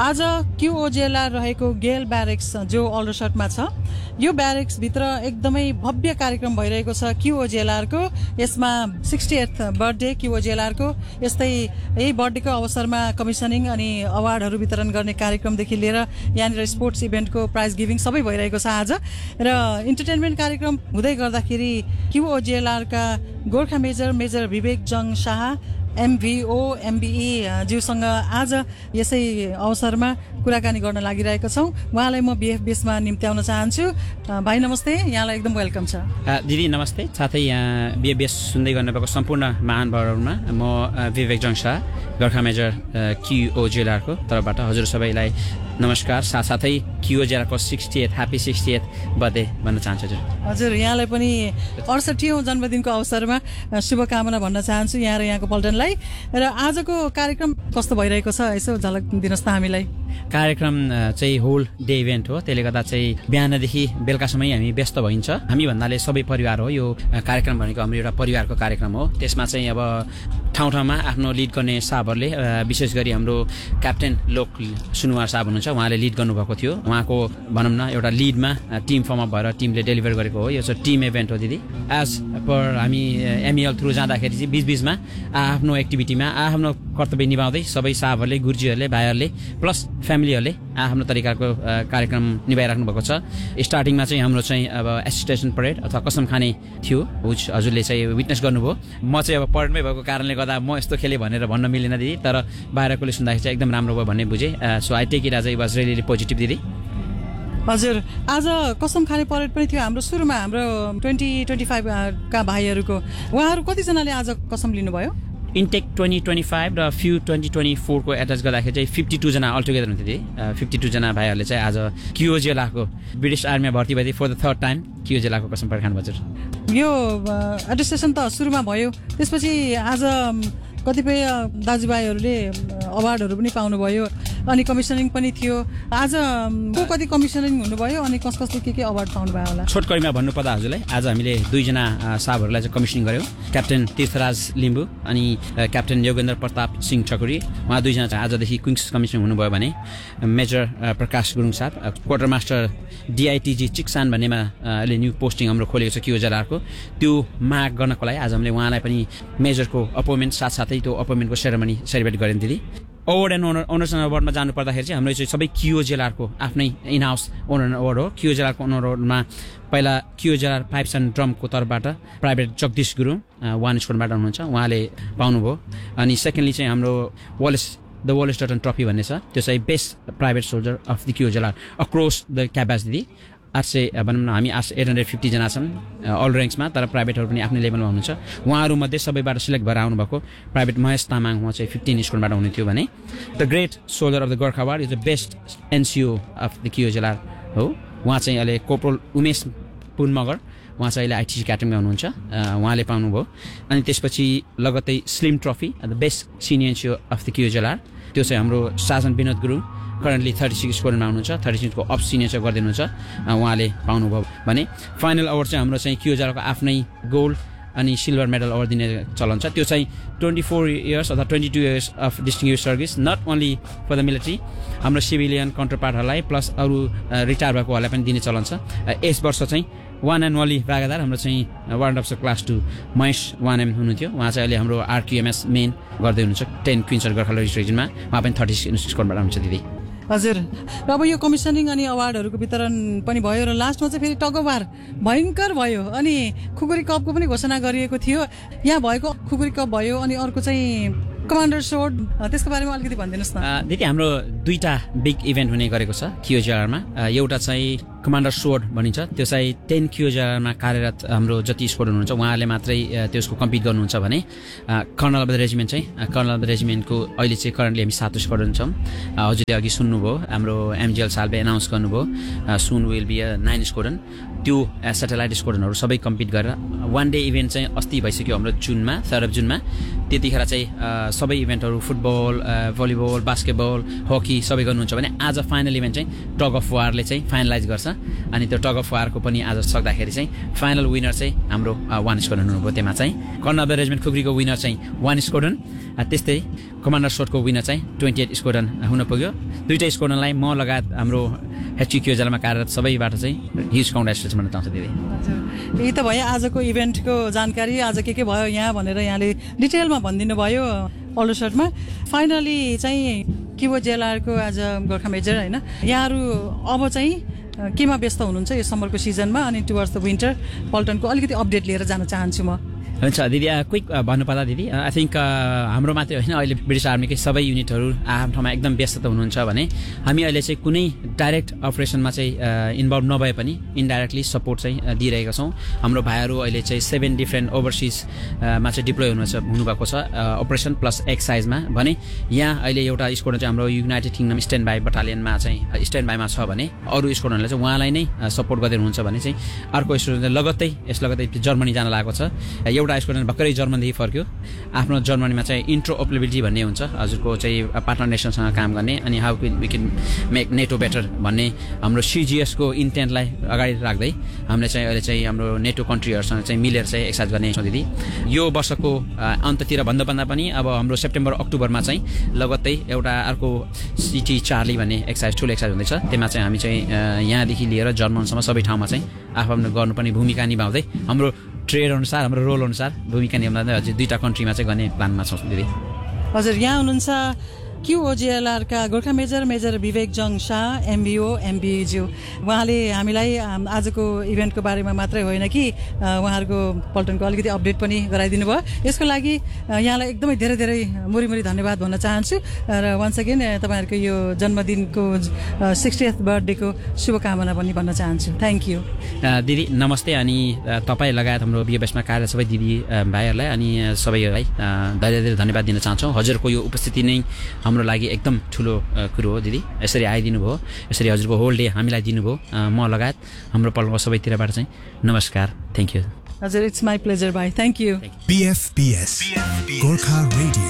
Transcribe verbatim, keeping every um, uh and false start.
आज क्यूओजेएलआर रहेको गेल ब्यारेक्स जो अल्डरसटमा छ, यो ब्यारेक्स भित्र एकदमै भव्य कार्यक्रम भइरहेको छ क्यूओजेएलआर को। यसमा सिक्सटी एथ बर्थडे क्यूओजेएलआर को, यस्तै यही बर्थडेको अवसरमा कमिसनिङ अनि अवार्डहरू वितरण गर्ने कार्यक्रमदेखि लिएर यहाँनिर स्पोर्ट्स इभेन्टको प्राइज गिभिङ सबै भइरहेको छ आज। र इन्टरटेनमेन्ट कार्यक्रम हुँदै गर्दाखेरि क्यूओजेएलआर का गोर्खा मेजर मेजर विवेक जङ शाह एमभीओ एमबीई ज्यूसँग आज यसै अवसरमा कुराकानी गर्न लागिरहेका छौँ। उहाँलाई म बिएफबीएसमा निम्त्याउन चाहन्छु। भाइ नमस्ते, यहाँलाई एकदम वेलकम छ। दिदी नमस्ते, साथै यहाँ बिएफबीएस सुन्दै गर्नुभएको सम्पूर्ण महानुभावहरूमा म विवेक जङ शाह गोर्खा मेजर क्यूओजेएलआरको तर्फबाट हजुर सबैलाई नमस्कार। साथसाथै क्यूओजेएलआरको सिक्सटी एथ ह्याप्पी सिक्सटी एथ बर्थडे भन्न चाहन्छु। हजुर हजुर यहाँलाई पनि अडसठीौँ जन्मदिनको अवसरमा शुभकामना भन्न चाहन्छु यहाँ र यहाँको पल्टनलाई। र आजको कार्यक्रम कस्तो भइरहेको छ यसो झलक दिनुहोस् त हामीलाई। कार्यक्रम चाहिँ होल डे इभेन्ट हो, त्यसले गर्दा चाहिँ बिहानदेखि बेलुकासम्म हामी व्यस्त भइन्छ। हामी भन्नाले सबै परिवार हो, यो कार्यक्रम भनेको हाम्रो एउटा परिवारको कार्यक्रम हो। त्यसमा चाहिँ अब ठाउँ ठाउँमा आफ्नो लिड गर्ने साहबहरूले, विशेष गरी हाम्रो क्याप्टेन लोक सुनुवार साहब हुनुहुन्छ, उहाँले लिड गर्नुभएको थियो। उहाँको भनौँ न एउटा लिडमा टिम फर्म अप भएर टिमले डेलिभर गरेको हो। यो चाहिँ टिम इभेन्ट हो दिदी। एज पर हामी एमइएल थ्रु जाँदाखेरि चाहिँ बिचबिचमा आफ्नो एक्टिभिटीमा आफ्नो कर्तव्य निभाउँदै सबै साहबहरूले, गुरुजीहरूले, भाइहरूले प्लस फ्यामिलीहरूले आफ्नो तरिकाको कार्यक्रम निभाइराख्नु भएको छ। स्टार्टिङमा चाहिँ हाम्रो चाहिँ अब एसिस्टेसन परेड अथवा कसम खाने थियो, हुज हजुरले चाहिँ विटनेस गर्नुभयो। म चाहिँ अब परेडमै भएको कारणले गर्दा म यस्तो खेलेँ भनेर भन्न मिलेन दिदी, तर बाहिरकोले सुन्दाखेरि चाहिँ एकदम राम्रो भयो भन्ने बुझेँ। So I take it as it was really positive दिदी। हजुर आज कसम खाने परेड पनि थियो हाम्रो सुरुमा, हाम्रो ट्वेन्टी ट्वेन्टी फाइभ का भाइहरूको। उहाँहरू कतिजनाले आज कसम लिनुभयो? इन्टेक ट्वेन्टी ट्वेन्टी फाइभ र फ्यु ट्वेन्टी ट्वेन्टी फोरको एट्याच गर्दाखेरि चाहिँ फिफ्टी टूजना अलटुगेदर हुन्थ्यो दिदी। फिफ्टी टूजना भाइहरूले चाहिँ आज क्यूओजेएलआरको ब्रिटिस आर्मीमा भर्ती भइदिए फर द थर्ड टाइम क्यूओजेएलआरको कसम परेड खानु हजुर। यो एडमिनिस्ट्रेसन त सुरुमा भयो, त्यसपछि आज कतिपय दाजुभाइहरूले अवार्डहरू पनि पाउनुभयो अनि कमिसनिङ पनि थियो। आज को कति कमिसनिङ हुनुभयो अनि कस कसले के के अवार्ड पाउनुभयो होला? छोटकरीमा भन्नुपर्दा हजुरलाई आज हामीले दुईजना साहबहरूलाई चाहिँ कमिसनिङ गऱ्यौँ। क्याप्टेन तीर्थराज लिम्बू अनि क्याप्टेन योगेन्द्र प्रताप सिंह ठकुरी, उहाँ दुईजना चाहिँ आजदेखि क्विन्स कमिसनिङ हुनुभयो भने मेजर प्रकाश गुरुङ साहब क्वार्टर मास्टर डिआइटिजी चिक्सान भन्नेमा अहिले न्यू पोस्टिङ हाम्रो खोलेको छ क्यूओजेएलआरको, त्यो माग गर्नको लागि आज हामीले उहाँलाई पनि मेजरको अपोइन्टमेन्ट साथसाथै त्यो अपोइन्टमेन्टको सेरेमनी सेलिब्रेट गरेँ दिदी। Award and owner owners and अवार्डमा जानु पर्दाखेरि चाहिँ हाम्रो चाहिँ सबै क्यूओजेएलआरको आफ्नै in house owner and award हो। क्यूओजेएलआरको ओनर अवार्डमा पहिला क्यूओजेएलआर पाइप्स एन्ड ड्रमको तर्फबाट प्राइभेट जगदीश गुरुङ वान स्कुलबाट हुनुहुन्छ, उहाँले पाउनुभयो। अनि सेकेन्डली चाहिँ हाम्रो wireless the wireless Dutton trophy भन्ने छ, त्यो चाहिँ best private soldier of the क्यूओजेएलआर across the क्यापास दिदी। आठ सय भनौँ न हामी आठ एट हन्ड्रेड फिफ्टीजना छौँ अल ऱ्याङ्क्समा, तर प्राइभेटहरू पनि आफ्नै लेभलमा हुनुहुन्छ। उहाँहरूमध्ये सबैबाट सिलेक्ट भएर आउनुभएको प्राइभेट महेश तामाङ, उहाँ चाहिँ फिफ्टिन स्कुलबाट हुनुहुन्थ्यो भने the great soldier of the Gorkha award is the best एनसिओ of the क्यूओजेएलआर हो। उहाँ चाहिँ अहिले कोप्रोल उमेश पुन मगर, उहाँ चाहिँ अहिले आइटिसी क्याटरिङमा हुनुहुन्छ, उहाँले पाउनुभयो। अनि त्यसपछि लगत्तै slim trophy the best senior एनसिओ of the क्यूओजेएलआर, त्यो चाहिँ हाम्रो साजन Vinod Gurung currently thirty six स्कोरमा हुनुहुन्छ, थर्टी सिक्सको अप सिनियर चाहिँ गरिदिनुहुन्छ, उहाँले पाउनुभयो भने फाइनल अवार्ड चाहिँ हाम्रो चाहिँ क्यूओजेएलआरको आफ्नै गोल्ड अनि सिल्भर मेडल अवार्ड दिने चलन छ। त्यो चाहिँ ट्वेन्टी फोर इयर्स अथवा twenty two years of distinguish service not only for the military, हाम्रो सिभिलियन कन्ट्रपार्टहरूलाई प्लस अरू रिटायर भएकोहरूलाई पनि दिने चलन छ। यस वर्ष चाहिँ वान एन्ड ओन्ली भागीदार हाम्रो चाहिँ ward of class two Mahesh one am हुनुहुन्थ्यो, उहाँ चाहिँ अहिले हाम्रो आरक्युएमएस मेन गर्दै हुनुहुन्छ टेन क्विन्सर गोर्खा रिजनमा, उहाँ पनि थर्टी सिक्स स्कोरबाट हुनुहुन्छ दिदी। हजुर अब यो कमिसनिङ अनि अवार्डहरूको वितरण पनि भयो र लास्टमा चाहिँ फेरि टग अफ वार भयङ्कर भयो अनि खुकुरी कपको पनि घोषणा गरिएको थियो। यहाँ भएको खुकुरी कप भयो अनि अर्को चाहिँ कमान्डर सोड, त्यसको बारेमा अलिकति भनिदिनुहोस् न दिदी। हाम्रो दुईटा बिग इभेन्ट हुने गरेको छ क्यूओजेएलआरमा। एउटा चाहिँ कमान्डर सोड भनिन्छ, त्यो चाहिँ टेन क्यूओजेएलआरमा कार्यरत हाम्रो जति स्कोड हुनुहुन्छ उहाँहरूले मात्रै त्यसको कम्पिट गर्नुहुन्छ भने कर्नल अफ द रेजिमेन्ट चाहिँ कर्नल अफ द रेजिमेन्टको अहिले चाहिँ करेन्टली हामी सात स्कोड हुन्छौँ। हजुरले अघि सुन्नुभयो हाम्रो एमजिएल सालले एनाउन्स गर्नुभयो सुन विल बी अ नाइन स्कोडन, त्यो सेटेलाइट स्कोडनहरू सबै कम्पिट गरेर वान डे इभेन्ट चाहिँ अस्ति भइसक्यो हाम्रो जुनमा, थर्ड अफ जुनमा। त्यतिखेर चाहिँ सबै इभेन्टहरू फुटबल, भलिबल, बास्केटबल, हकी सबै गर्नुहुन्छ भने आज फाइनल इभेन्ट चाहिँ टग अफ वारले चाहिँ फाइनलाइज गर्छ अनि त्यो टग अफ वारको पनि आज सक्दाखेरि चाहिँ फाइनल विनर चाहिँ हाम्रो वान स्क्वाड्रन हुनुभयो। त्यसमा चाहिँ corn of the regiment खुकुरीको winner चाहिँ वान स्क्वाड्रन, त्यस्तै कमान्डर सोटको विनर चाहिँ ट्वेन्टी एट स्क्वाड्रन हुन पुग्यो। दुईवटा स्क्वाड्रनलाई म लगायत हाम्रो एचक्यू जिल्लामा कार्यरत सबैबाट चाहिँ ह्युज कङ्ग्रेचुलेसन भन्न चाहन्छु दिदी। यही त भयो आजको इभेन्टको जानकारी, आज के के भयो यहाँ भनेर यहाँले डिटेलमा भनिदिनु भयो अल्डरसटमा। फाइनली चाहिँ किवो जेएलआरको आज गोर्खा मेजर होइन, यहाँहरू अब चाहिँ केमा व्यस्त हुनुहुन्छ यो समरको सिजनमा अनि टुवर्ड्स द विन्टर पल्टनको अलिकति अपडेट लिएर जान चाहन्छु म। हुन्छ दिदी, क्विक भन्नुपर्दा दिदी आई थिङ्क हाम्रो मात्रै होइन, अहिले ब्रिटिस आर्मीकै सबै युनिटहरू आफ्नो ठाउँमा एकदम व्यस्त हुनुहुन्छ भने हामी अहिले चाहिँ कुनै डाइरेक्ट अपरेसनमा चाहिँ इन्भल्भ नभए पनि इन्डाइरेक्टली सपोर्ट चाहिँ दिइरहेका छौँ। हाम्रो भाइहरू अहिले चाहिँ सेभेन डिफ्रेन्ट ओभरसिजमा चाहिँ डिप्लोय हुनुहुन्छ हुनुभएको छ अपरेसन प्लस एक्सर्साइजमा भने यहाँ अहिले एउटा स्क्वाड्रन चाहिँ हाम्रो युनाइटेड किङडम स्ट्यान्ड बाई बटालियनमा चाहिँ स्ट्यान्ड बाईमा छ भने अरू स्क्वाड्रनले चाहिँ उहाँलाई नै सपोर्ट गर्दै हुनुहुन्छ भने चाहिँ अर्को स्क्वाड्रन लगत्तै यस लगत्तै जर्मनी जान लागेको छ। एउटा स्क्वाड्रन भर्खरै जर्मनीदेखि फर्क्यो, आफ्नो जर्मनीमा चाहिँ इन्ट्रोओपरेबिलिटी भन्ने हुन्छ हजुरको चाहिँ पार्टनर नेसनसँग काम गर्ने अनि how we can make NATO better भन्ने हाम्रो सिजिएसको इन्टेन्टलाई अगाडि राख्दै हामीले चाहिँ अहिले चाहिँ हाम्रो नेटो कन्ट्रीहरूसँग चाहिँ मिलेर चाहिँ एक्सर्साइज गर्ने छौँ दिदी। यो वर्षको अन्ततिर भन्दा भन्दा पनि अब हाम्रो सेप्टेम्बर अक्टोबरमा चाहिँ लगत्तै एउटा अर्को सिटी चार्ली भन्ने एक्सर्साइज ठुलो एक्सर्साइज हुँदैछ। त्यसमा चाहिँ हामी चाहिँ यहाँदेखि लिएर जर्मनसम्म सबै ठाउँमा चाहिँ आफ्नो गर्नुपर्ने भूमिका निभाउँदै हाम्रो ट्रेड अनुसार हाम्रो रोल अनुसार भूमिका निभाउँदै हजुर दुईवटा कन्ट्रीमा चाहिँ गर्ने प्लानमा छौँ दिदी। हजुर यहाँ हुनुहुन्छ क्युओजिएलआरका गोर्खा मेजर मेजर विवेक जङ शाह एमबिओ एमबिज्यू। उहाँले हामीलाई आजको इभेन्टको बारेमा मात्रै होइन कि उहाँहरूको पल्टनको अलिकति अपडेट पनि गराइदिनु भयो। यसको लागि यहाँलाई एकदमै धेरै धेरै मुरी मुरी धन्यवाद भन्न चाहन्छु र वान्स अगेन तपाईँहरूको यो जन्मदिनको सिक्सटिएथ बर्थडेको शुभकामना पनि भन्न चाहन्छु। थ्याङ्क यू दिदी, नमस्ते। अनि तपाईँ लगायत हाम्रो बिएबएसमा कार्य सबै दिदी भाइहरूलाई अनि सबैलाई धेरै धेरै धन्यवाद दिन चाहन्छौँ। हजुरको यो उपस्थिति नै हाम्रो लागि एकदम ठुलो कुरो हो दिदी। यसरी आइदिनु भयो, यसरी हजुरको होल डे हामीलाई दिनुभयो, म लगायत हाम्रो पल्टको सबैतिरबाट चाहिँ नमस्कार, थ्याङ्क यू। हजुर, इट्स माई प्लेजर भाइ, थ्याङ्क यू। बिएफपिएस गोर्खा रेडियो।